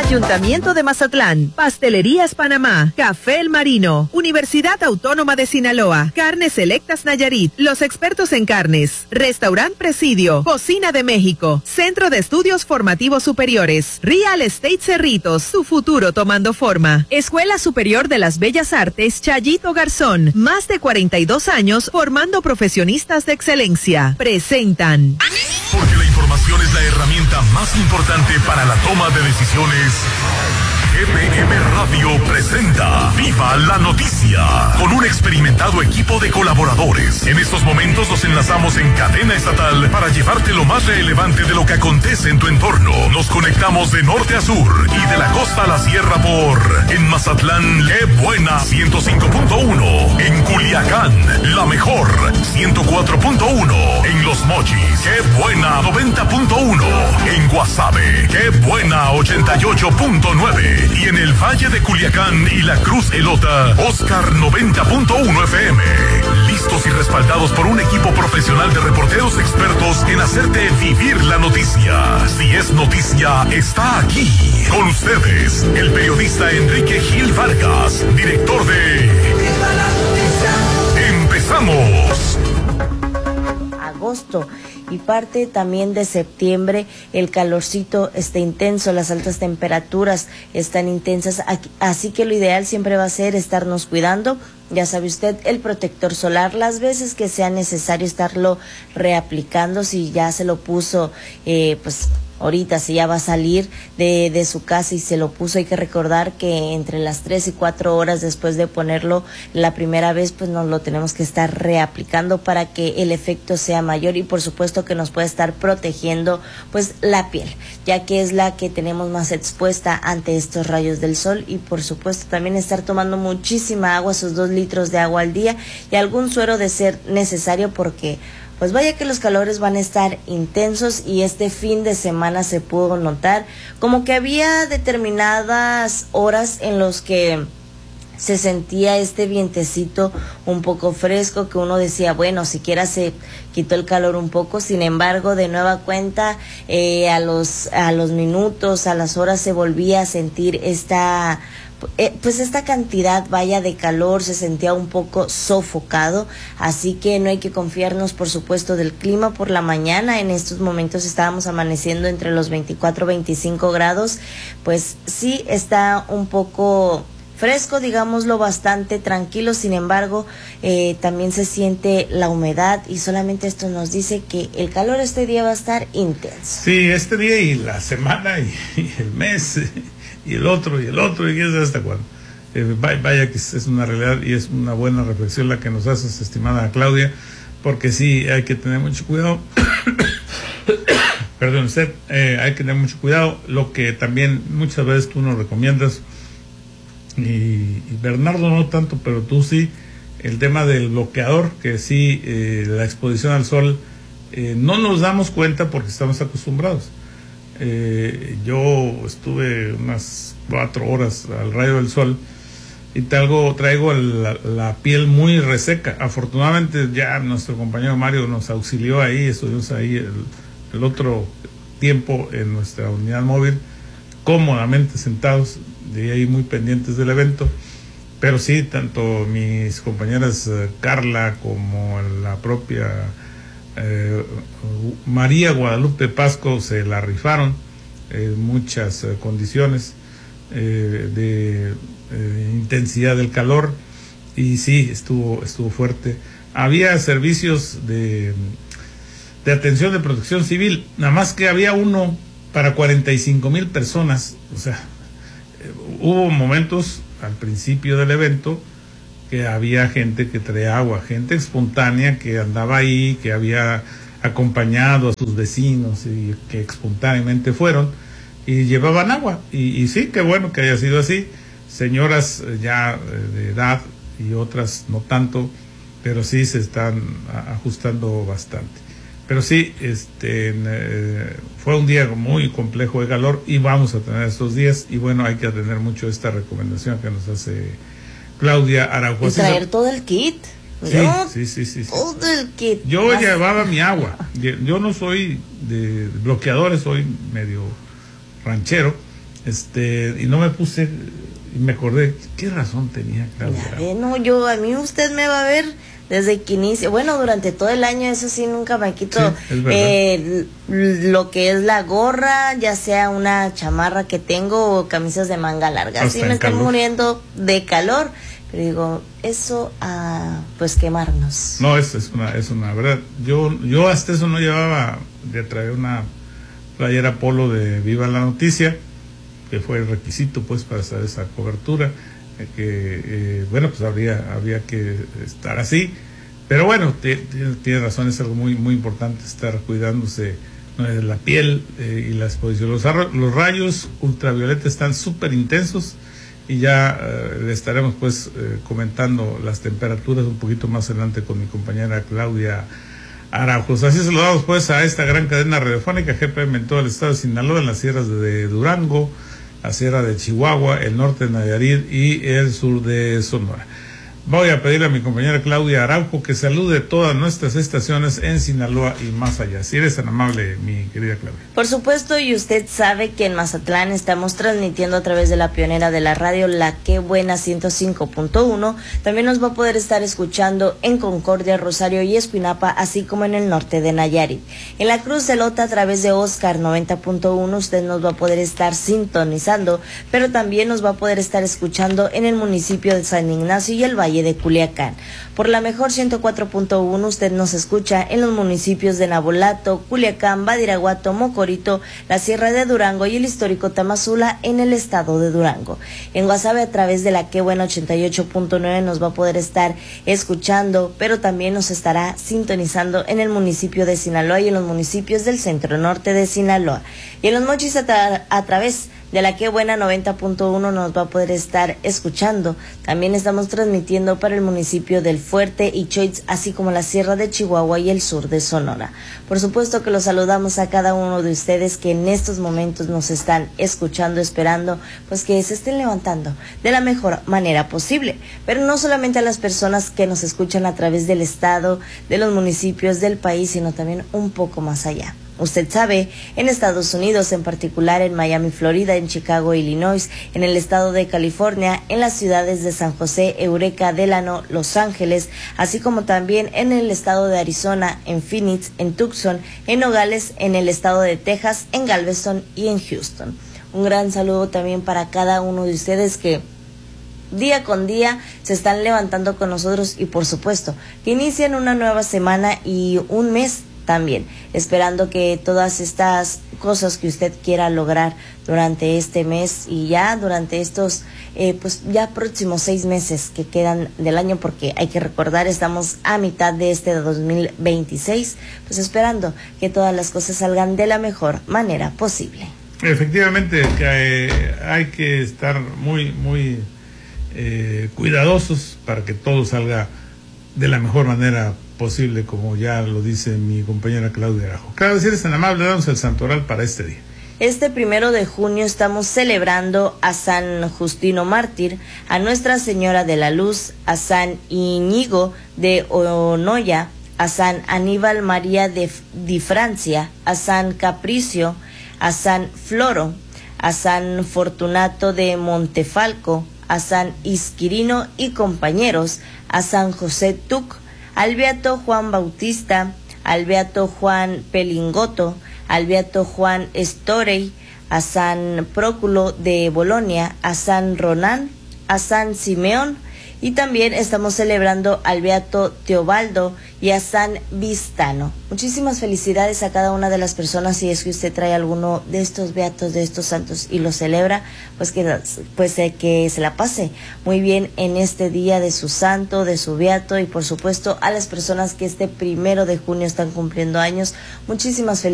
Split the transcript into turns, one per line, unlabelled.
Ayuntamiento de Mazatlán, Pastelerías Panamá, Café El Marino, Universidad Autónoma de Sinaloa, Carnes Selectas Nayarit, los expertos en carnes, Restaurant Presidio, Cocina de México, Centro de Estudios Formativos Superiores, Real Estate Cerritos, su futuro tomando forma, Escuela Superior de las Bellas Artes Chayito Garzón, más de 42 años formando profesionistas de excelencia, presentan.
Porque la información es la herramienta más importante para la toma de decisiones. GPM Radio presenta Viva la Noticia, con un experimentado equipo de colaboradores. En estos momentos nos enlazamos en cadena estatal para llevarte lo más relevante de lo que acontece en tu entorno. Nos conectamos de norte a sur y de la costa a la sierra por en Mazatlán, ¡qué buena! 105.1, en Culiacán, la mejor 104.1, en Los Mochis, ¡qué buena! 90.1, en Guasave, ¡qué buena! 88.9. Y en el Valle de Culiacán y la Cruz Elota, Oscar 90.1 FM. Listos y respaldados por un equipo profesional de reporteros expertos en hacerte vivir la noticia. Si es noticia, está aquí. Con ustedes, el periodista Enrique Gil Vargas, director de Viva la Noticia. ¡Empezamos!
Agosto y parte también de septiembre, el calorcito está intenso, las altas temperaturas están intensas, así que lo ideal siempre va a ser estarnos cuidando. Ya sabe usted, el protector solar, las veces que sea necesario estarlo reaplicando, si ya se lo puso, pues ahorita si ya va a salir de su casa y se lo puso, hay que recordar que entre las 3 y 4 horas después de ponerlo la primera vez, pues nos lo tenemos que estar reaplicando para que el efecto sea mayor y por supuesto que nos puede estar protegiendo pues la piel, ya que es la que tenemos más expuesta ante estos rayos del sol y por supuesto también estar tomando muchísima agua, sus 2 litros de agua al día y algún suero de ser necesario porque pues vaya que los calores van a estar intensos y este fin de semana se pudo notar como que había determinadas horas en los que se sentía este vientecito un poco fresco que uno decía, bueno, siquiera se quitó el calor un poco, sin embargo, de nueva cuenta, a los minutos, a las horas se volvía a sentir esta cantidad vaya de calor, se sentía un poco sofocado, así que no hay que confiarnos por supuesto del clima. Por la mañana en estos momentos estábamos amaneciendo entre los 24 25 grados, pues sí está un poco fresco, digámoslo, bastante tranquilo, sin embargo también se siente la humedad y solamente esto nos dice que el calor este día va a estar intenso.
Sí, este día y la semana y el mes y el otro y quién sabe hasta cuándo. Vaya que es una realidad y es una buena reflexión la que nos haces, estimada Claudia, porque sí hay que tener mucho cuidado. Perdón usted, hay que tener mucho cuidado, lo que también muchas veces tú nos recomiendas y Bernardo no tanto, pero tú sí, el tema del bloqueador, que sí, la exposición al sol, no nos damos cuenta porque estamos acostumbrados. Yo estuve unas 4 horas al rayo del sol y traigo la piel muy reseca. Afortunadamente ya nuestro compañero Mario nos auxilió ahí, estuvimos ahí el otro tiempo en nuestra unidad móvil, cómodamente sentados, de ahí muy pendientes del evento, pero sí, tanto mis compañeras Carla como la propia María Guadalupe Pasco se la rifaron en muchas condiciones de intensidad del calor y sí, estuvo fuerte. Había servicios de atención de protección civil, nada más que había uno para 45,000 personas, o sea, hubo momentos al principio del evento que había gente que traía agua, gente espontánea que andaba ahí, que había acompañado a sus vecinos y que espontáneamente fueron y llevaban agua. Y sí, qué bueno que haya sido así. Señoras ya de edad y otras no tanto, pero sí se están ajustando bastante. Pero sí, fue un día muy complejo de calor y vamos a tener estos días y bueno, hay que atender mucho esta recomendación que nos hace Claudia Araujo.
Y traer todo el kit.
Sí.
Todo el kit.
Yo llevaba mi agua. Yo no soy de bloqueadores, soy medio ranchero y no me puse, y me acordé, ¿qué razón tenía Claudia?
No, a mí usted me va a ver desde que inicia, bueno, durante todo el año, eso sí, nunca me quito lo que es la gorra, ya sea una chamarra que tengo o camisas de manga larga. Así me estoy muriendo de calor, pero digo, eso pues quemarnos.
No, es una verdad. Yo hasta eso no llevaba, de traer una playera polo de Viva la Noticia, que fue el requisito pues para hacer esa cobertura, bueno, pues había que estar así, pero bueno, tiene razón, es algo muy muy importante estar cuidándose de la piel y la exposición. Los rayos ultravioleta están súper intensos, y ya le estaremos pues comentando las temperaturas un poquito más adelante con mi compañera Claudia Araujo. Así saludamos pues a esta gran cadena radiofónica GPM en todo el estado de Sinaloa, en las sierras de Durango, la sierra de Chihuahua, el norte de Nayarit y el sur de Sonora. Voy a pedirle a mi compañera Claudia Araujo que salude todas nuestras estaciones en Sinaloa y más allá. Si eres tan amable, mi querida Claudia.
Por supuesto, y usted sabe que en Mazatlán estamos transmitiendo a través de la pionera de la radio, La Qué Buena 105.1. También nos va a poder estar escuchando en Concordia, Rosario y Escuinapa, así como en el norte de Nayarit. En la Cruz de Lota, a través de Oscar 90.1, usted nos va a poder estar sintonizando, pero también nos va a poder estar escuchando en el municipio de San Ignacio y el Valle de Culiacán. Por la mejor 104.1 usted nos escucha en los municipios de Nabolato, Culiacán, Badiraguato, Mocorito, la Sierra de Durango y el histórico Tamazula en el estado de Durango. En Guasave, a través de la Qué Buena 88.9 nos va a poder estar escuchando, pero también nos estará sintonizando en el municipio de Sinaloa y en los municipios del centro norte de Sinaloa. Y en Los Mochis a través de la Qué Buena 90.1 nos va a poder estar escuchando. También estamos transmitiendo para el municipio del Fuerte y Choix, así como la Sierra de Chihuahua y el sur de Sonora. Por supuesto que los saludamos a cada uno de ustedes que en estos momentos nos están escuchando, esperando pues que se estén levantando de la mejor manera posible. Pero no solamente a las personas que nos escuchan a través del estado, de los municipios del país, sino también un poco más allá. Usted sabe, en Estados Unidos, en particular en Miami, Florida, en Chicago, Illinois, en el estado de California, en las ciudades de San José, Eureka, Delano, Los Ángeles, así como también en el estado de Arizona, en Phoenix, en Tucson, en Nogales, en el estado de Texas, en Galveston y en Houston. Un gran saludo también para cada uno de ustedes que día con día se están levantando con nosotros y por supuesto que inician una nueva semana y un mes también, esperando que todas estas cosas que usted quiera lograr durante este mes y ya durante estos pues ya próximos 6 meses que quedan del año, porque hay que recordar, estamos a mitad de este 2026, pues esperando que todas las cosas salgan de la mejor manera posible.
Efectivamente, hay que estar muy cuidadosos para que todo salga de la mejor manera posible, como ya lo dice mi compañera Claudia Araujo. Claudia, si eres tan amable, damos el santoral para este día.
Este 1 de junio estamos celebrando a San Justino Mártir, a Nuestra Señora de la Luz, a San Íñigo de Onoya, a San Aníbal María de Francia, a San Capricio, a San Floro, a San Fortunato de Montefalco, a San Isquirino y compañeros, a San José Tuc, al Beato Juan Bautista, al Beato Juan Pelingoto, al Beato Juan Storey, a San Próculo de Bolonia, a San Ronán, a San Simeón, y también estamos celebrando al Beato Teobaldo y a San Vistano. Muchísimas felicidades a cada una de las personas. Si es que usted trae alguno de estos beatos, de estos santos y lo celebra, pues que se la pase muy bien en este día de su santo, de su beato, y por supuesto a las personas que este 1 de junio están cumpliendo años, muchísimas felicidades.